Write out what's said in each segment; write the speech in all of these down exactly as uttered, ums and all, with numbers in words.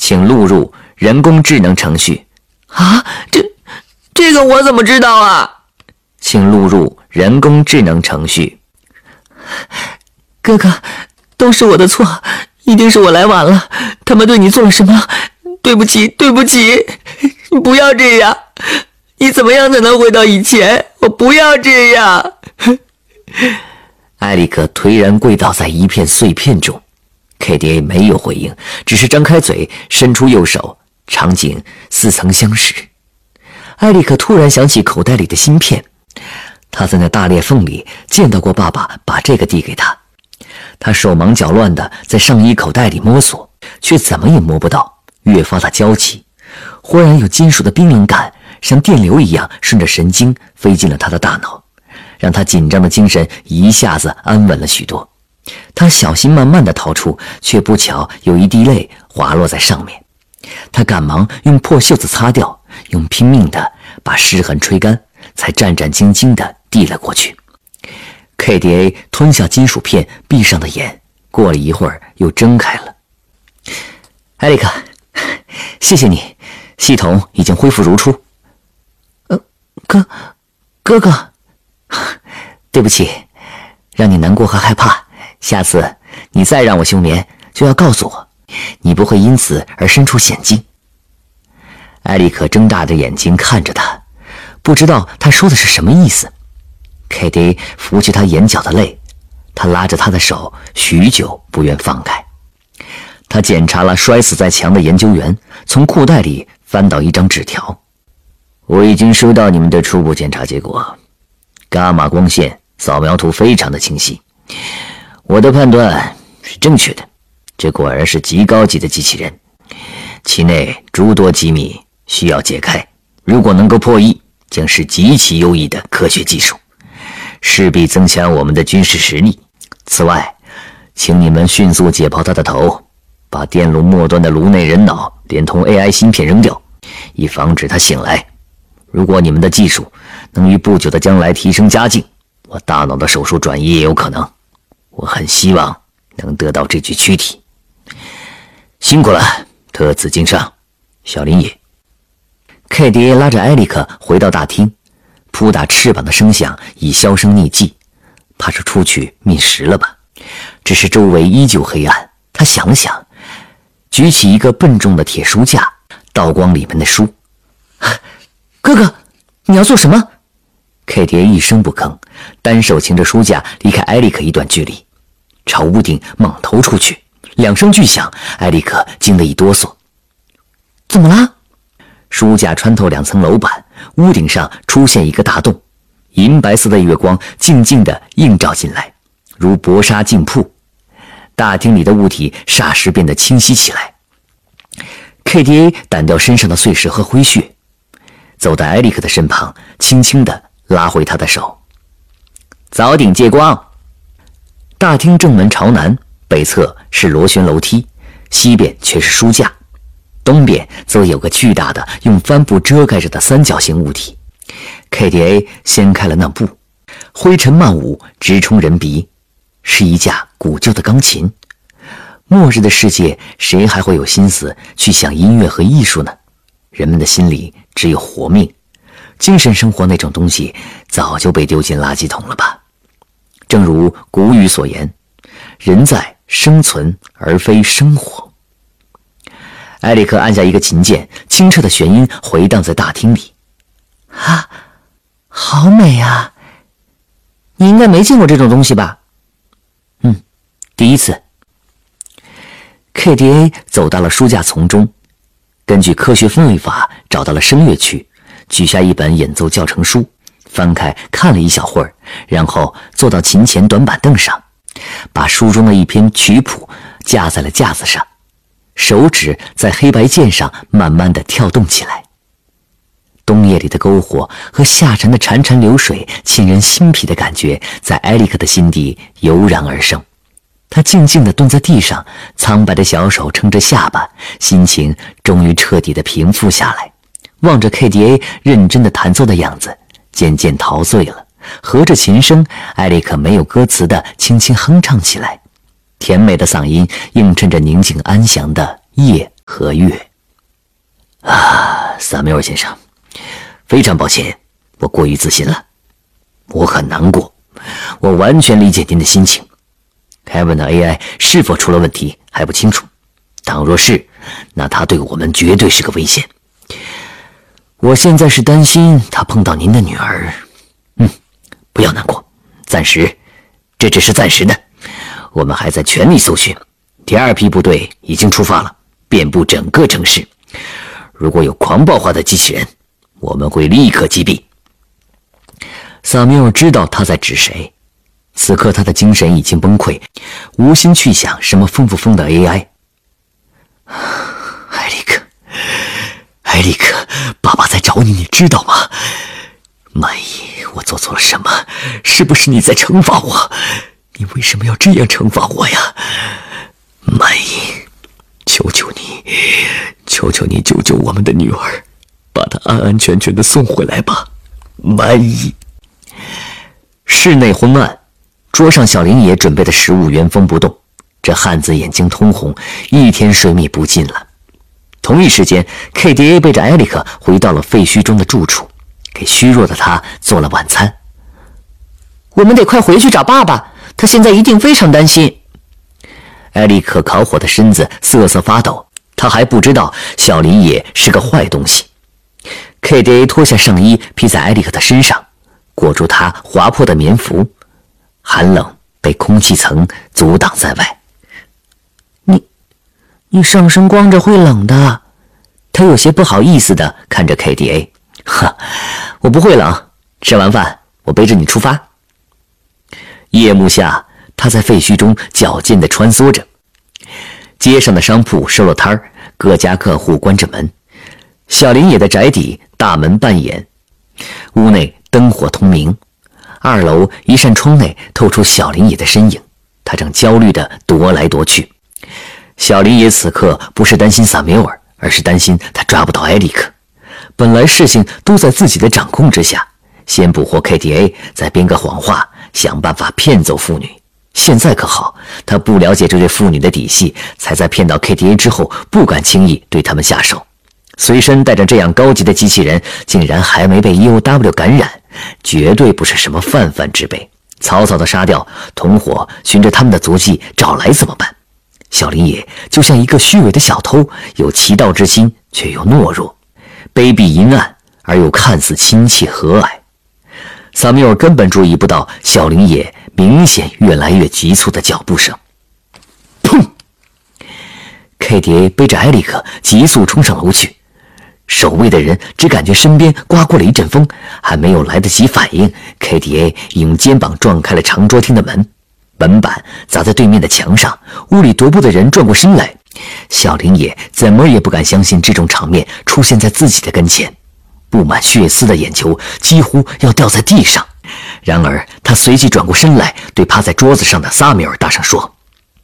请录入人工智能程序。 啊，这这个我怎么知道啊？ 请录入人工智能程序。 哥哥，都是我的错，一定是我来晚了。他们对你做了什么？对不起，对不起，你不要这样。你怎么样才能回到以前？我不要这样。 艾利克颓然跪倒在一片碎片中。K D A 没有回应，只是张开嘴，伸出右手，场景似曾相识。艾利克突然想起口袋里的芯片，他在那大裂缝里见到过爸爸把这个递给他。他手忙脚乱地在上衣口袋里摸索，却怎么也摸不到，越发的焦急。忽然有金属的冰冷感像电流一样顺着神经飞进了他的大脑，让他紧张的精神一下子安稳了许多。他小心慢慢地逃出，却不巧有一滴泪滑落在上面。他赶忙用破袖子擦掉，用拼命地把湿痕吹干，才战战兢兢地递了过去。K D A 吞下金属片，闭上的眼，过了一会儿又睁开了。艾利克，谢谢你，系统已经恢复如初。 呃，哥，哥哥， 对不起，让你难过和害怕。下次你再让我休眠，就要告诉我，你不会因此而身处险境。艾利克睁大着眼睛看着他，不知道他说的是什么意思。K D A 拂去他眼角的泪，他拉着他的手，许久不愿放开。他检查了摔死在墙的研究员，从裤袋里翻到一张纸条。我已经收到你们的初步检查结果，伽马光线扫描图非常的清晰，我的判断是正确的，这果然是极高级的机器人，其内诸多机密需要解开，如果能够破译，将是极其优异的科学技术，势必增强我们的军事实力。此外，请你们迅速解剖他的头，把电路末端的颅内人脑连同 A I 芯片扔掉，以防止他醒来。如果你们的技术能于不久的将来提升加劲，我大脑的手术转移也有可能。我很希望能得到这具躯体。辛苦了，特此敬上，小林野。K D A 拉着艾利克回到大厅，扑打翅膀的声响已销声匿迹，怕是出去觅食了吧。只是周围依旧黑暗，他想了想，举起一个笨重的铁书架，倒光里面的书。 哥哥，你要做什么？ K D A 一声不吭，单手擎着书架离开艾利克一段距离，朝屋顶猛投出去，两声巨响，艾利克惊得一哆嗦。 怎么了？ 书架穿透两层楼板，屋顶上出现一个大洞，银白色的月光静静地映照进来，如薄纱镜瀑。大厅里的物体霎时变得清晰起来。K D A 掸掉身上的碎石和灰屑，走到艾利克的身旁，轻轻地拉回他的手。凿顶借光。大厅正门朝南，北侧是螺旋楼梯，西边却是书架，东边则有个巨大的用帆布遮盖着的三角形物体。 K D A 掀开了那布，灰尘漫舞，直冲人鼻，是一架古旧的钢琴。末日的世界，谁还会有心思去想音乐和艺术呢？人们的心里只有活命，精神生活那种东西早就被丢进垃圾桶了吧。正如古语所言，人在生存而非生活。艾利克按下一个琴键，清澈的弦音回荡在大厅里。 啊，好美啊！你应该没见过这种东西吧？ 嗯，第一次。K D A 走到了书架丛中，根据科学分位法找到了声乐区，取下一本演奏教程书，翻开看了一小会儿，然后坐到琴前短板凳上，把书中的一篇曲谱架在了架子上，手指在黑白键上慢慢地跳动起来。冬夜里的篝火和夏蝉的潺潺流水，沁人心脾的感觉在艾利克的心底油然而生。他静静地蹲在地上，苍白的小手撑着下巴，心情终于彻底地平复下来，望着 K D A 认真地弹奏的样子，渐渐陶醉了。合着琴声，艾利克没有歌词地轻轻哼唱起来，甜美的嗓音映衬着宁静安详的夜和和悦。啊，萨缪尔先生，非常抱歉，我过于自信了，我很难过，我完全理解您的心情。凯文的 A I 是否出了问题还不清楚，倘若是，那他对我们绝对是个危险。我现在是担心他碰到您的女儿。嗯，不要难过，暂时，这只是暂时的，我们还在全力搜寻，第二批部队已经出发了，遍布整个城市。如果有狂暴化的机器人，我们会立刻击毙。萨缪尔知道他在指谁，此刻他的精神已经崩溃，无心去想什么疯不疯的 A I。 艾利克，艾利克，爸爸在找你，你知道吗？曼伊，我做错了什么？是不是你在惩罚我？你为什么要这样惩罚我呀？曼伊，求求你，求求你救救我们的女儿，把她安安全全的送回来吧，曼伊。室内昏暗，桌上小林野准备的食物原封不动，这汉子眼睛通红，一天水米不进了。同一时间 K D A 背着艾利克回到了废墟中的住处，给虚弱的他做了晚餐。 我们得快回去找爸爸，他现在一定非常担心。 艾利克烤火的身子瑟瑟发抖，他还不知道小林野是个坏东西。 K D A 脱下上衣披在艾利克的身上，裹住他划破的棉服，寒冷被空气层阻挡在外。 你你上身光着会冷的。 他有些不好意思地看着 K D A。 呵，我不会冷，吃完饭我背着你出发。夜幕下，他在废墟中矫健地穿梭着。街上的商铺收了摊儿，各家各户关着门。小林野的宅邸大门半掩，屋内灯火通明。二楼一扇窗内透出小林野的身影，他正焦虑地踱来踱去。小林野此刻不是担心萨缪尔，而是担心他抓不到艾利克。本来事情都在自己的掌控之下，先捕获 K D A， 再编个谎话，想办法骗走妇女。现在可好，他不了解这对妇女的底细，才在骗到 K D A 之后不敢轻易对他们下手。随身带着这样高级的机器人，竟然还没被 E O W 感染，绝对不是什么泛泛之辈。草草的杀掉，同伙循着他们的足迹找来怎么办？小林野就像一个虚伪的小偷，有奇盗之心，却又懦弱，卑鄙阴暗而又看似亲切和蔼。萨缪尔根本注意不到小林野明显越来越急促的脚步声。砰 ！K D A 背着艾利克急速冲上楼去。守卫的人只感觉身边刮过了一阵风，还没有来得及反应 ，K D A 已用肩膀撞开了长桌厅的门，门板砸在对面的墙上。屋里踱步的人转过身来，小林野怎么也不敢相信这种场面出现在自己的跟前，布满血丝的眼球几乎要掉在地上。然而他随即转过身来，对趴在桌子上的萨缪尔大声说：“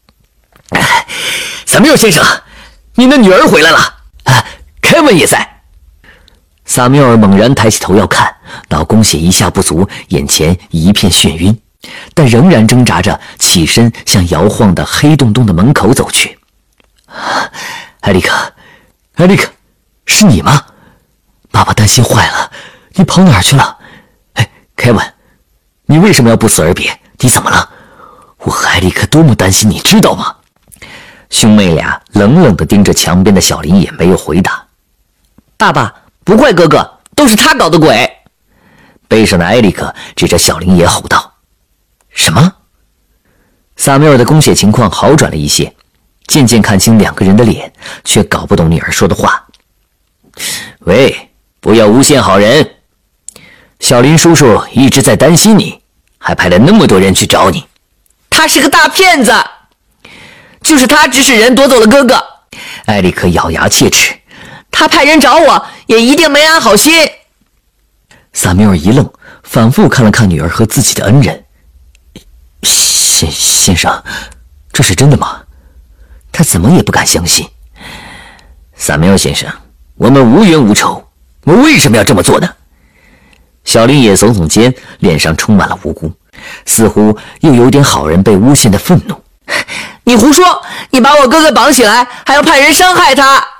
萨缪尔先生，您的女儿回来了，啊，凯文也在。”萨缪尔猛然抬起头要看，脑供血一下不足，眼前一片眩晕，但仍然挣扎着起身向摇晃的黑洞洞的门口走去。艾利克，艾利克，是你吗？爸爸担心坏了，你跑哪儿去了？哎，凯文，你为什么要不辞而别？你怎么了？我和艾利克多么担心，你知道吗？兄妹俩冷冷地盯着墙边的小林野，没有回答。 爸爸，不怪哥哥，都是他搞的鬼。 背上的艾利克指着小林野吼道：“什么？”萨缪尔的供血情况好转了一些，渐渐看清两个人的脸，却搞不懂女儿说的话。喂，不要诬陷好人！小林叔叔一直在担心你，还派了那么多人去找你。 他是个大骗子，就是他指使人夺走了哥哥。 艾利克咬牙切齿， 他派人找我，也一定没安好心。 萨缪尔一愣，反复看了看女儿和自己的恩人。先先生，这是真的吗？他怎么也不敢相信。萨缪尔先生，我们无冤无仇，我为什么要这么做呢？小林野耸耸肩，脸上充满了无辜，似乎又有点好人被诬陷的愤怒。 你胡说！你把我哥哥绑起来，还要派人伤害他！